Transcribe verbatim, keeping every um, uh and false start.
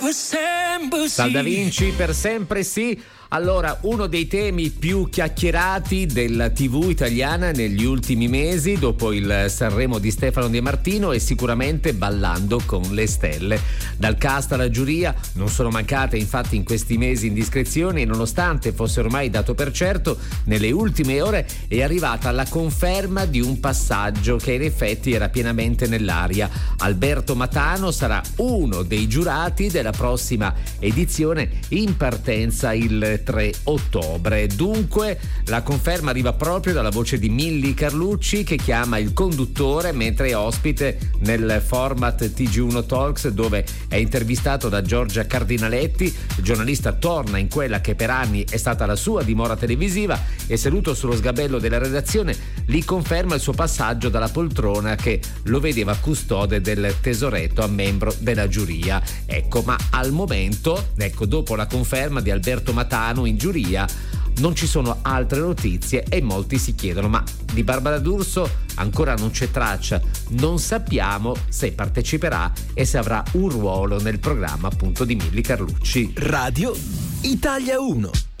for sempre Sal Da Vinci, per sempre sì. Allora, uno dei temi più chiacchierati della tivù italiana negli ultimi mesi, dopo il Sanremo di Stefano De Martino, è sicuramente Ballando con le stelle. Dal cast alla giuria non sono mancate infatti in questi mesi indiscrezioni e nonostante fosse ormai dato per certo, nelle ultime ore è arrivata la conferma di un passaggio che in effetti era pienamente nell'aria. Alberto Matano sarà uno dei giurati della prossima edizione in partenza il tre ottobre. Dunque la conferma arriva proprio dalla voce di Milly Carlucci, che chiama il conduttore mentre è ospite nel format T G uno Talks, dove è intervistato da Giorgia Cardinaletti. Il giornalista torna in quella che per anni è stata la sua dimora televisiva e, seduto sullo sgabello della redazione, gli conferma il suo passaggio dalla poltrona che lo vedeva custode del tesoretto a membro della giuria. Ecco, ma al momento, ecco, dopo la conferma di Alberto Matano in giuria, non ci sono altre notizie e molti si chiedono: ma di Barbara D'Urso ancora non c'è traccia, non sappiamo se parteciperà e se avrà un ruolo nel programma appunto di Milly Carlucci. Radio Italia uno.